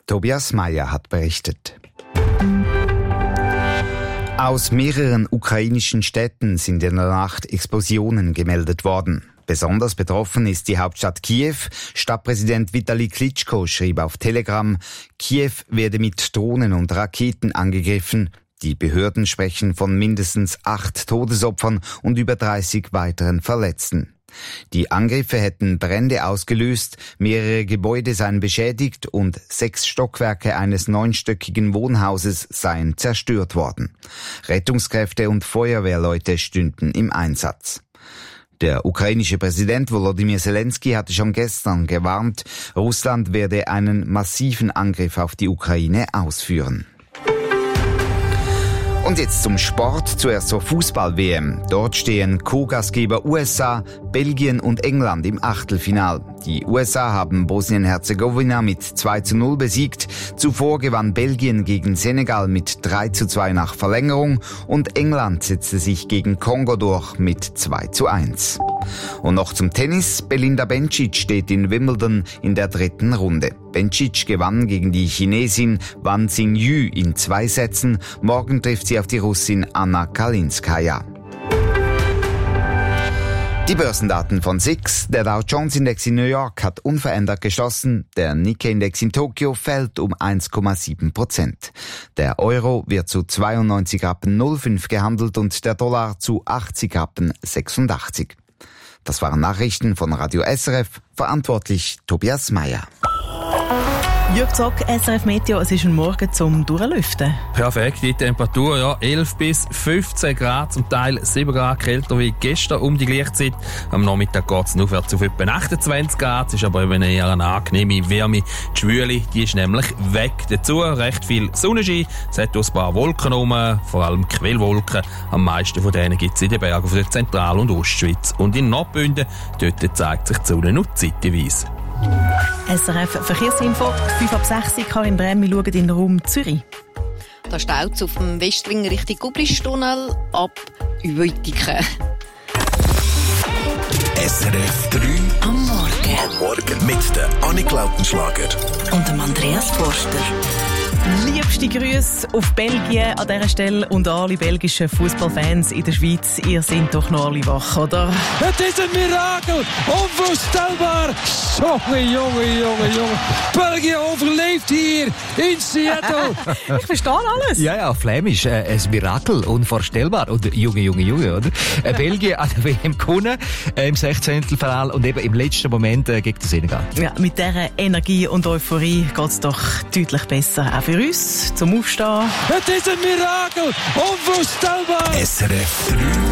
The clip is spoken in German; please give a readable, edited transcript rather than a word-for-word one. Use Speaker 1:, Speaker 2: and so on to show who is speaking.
Speaker 1: Tobias Meyer hat berichtet. Aus mehreren ukrainischen Städten sind in der Nacht Explosionen gemeldet worden. Besonders betroffen ist die Hauptstadt Kiew. Stadtpräsident Vitali Klitschko schrieb auf Telegram, Kiew werde mit Drohnen und Raketen angegriffen. Die Behörden sprechen von mindestens 8 Todesopfern und über 30 weiteren Verletzten. Die Angriffe hätten Brände ausgelöst, mehrere Gebäude seien beschädigt und 6 Stockwerke eines 9-stöckigen Wohnhauses seien zerstört worden. Rettungskräfte und Feuerwehrleute stünden im Einsatz. Der ukrainische Präsident Volodymyr Zelensky hatte schon gestern gewarnt, Russland werde einen massiven Angriff auf die Ukraine ausführen. Und jetzt zum Sport, zuerst zur Fußball-WM. Dort stehen Co-Gastgeber USA, Belgien und England im Achtelfinal. Die USA haben Bosnien-Herzegowina mit 2:0 besiegt. Zuvor gewann Belgien gegen Senegal mit 3:2 nach Verlängerung und England setzte sich gegen Kongo durch mit 2:1. Und noch zum Tennis. Belinda Bencic steht in Wimbledon in der 3. Runde. Bencic gewann gegen die Chinesin Wang Xingyu in 2 Sätzen. Morgen trifft sie auf die Russin Anna Kalinskaya. Die Börsendaten von SIX. Der Dow Jones Index in New York hat unverändert geschlossen. Der Nikkei Index in Tokio fällt um 1,7%. Der Euro wird zu 92,05 gehandelt und der Dollar zu 80,86. Das waren Nachrichten von Radio SRF. Verantwortlich Tobias Meyer.
Speaker 2: Jörg Zock, SRF Meteo, es ist ein Morgen zum Durchlüften.
Speaker 3: Perfekt, die Temperatur, ja, 11 bis 15 Grad, zum Teil 7 Grad kälter wie gestern um die gleiche Zeit. Am Nachmittag geht es aufwärts auf etwa 28 Grad, es ist aber eben eher eine angenehme Wärme. Die Schwüle, die ist nämlich weg. Dazu recht viel Sonnenschein, es hat ein paar Wolken rum, vor allem Quellwolken. Am meisten von denen gibt es in den Bergen von der Zentral- und Ostschweiz. Und in Nordbünden, dort zeigt sich die Sonne noch zeitweise.
Speaker 2: SRF Verkehrsinfo, 5:06, Karin Brehm, wir schauen in den Raum Zürich.
Speaker 4: Da staut es auf dem Westring Richtung Gubristunnel ab Uetiken.
Speaker 5: SRF 3
Speaker 6: am Morgen
Speaker 5: mit der Annik Lautenschlager
Speaker 6: und dem Andreas Forster.
Speaker 2: Liebste Grüße auf Belgien an dieser Stelle und alle belgischen Fußballfans in der Schweiz. Ihr seid doch noch alle wach, oder?
Speaker 7: Het is een mirakel! Onvoorstelbaar! Jongen. België overleeft hier in Seattle.
Speaker 2: Ich verstehe alles.
Speaker 8: Ja, Flämisch, ein Mirakel, unvorstellbar. Und Junge, oder? Belgien an der WM gewonnen, im 16. Finale und eben im letzten Moment gegen den Senegal.
Speaker 2: Ja, mit dieser Energie und Euphorie geht es doch deutlich besser. Auch für uns, zum Aufstehen.
Speaker 7: Het is een mirakel! Onvoorstelbaar!
Speaker 5: SRF 3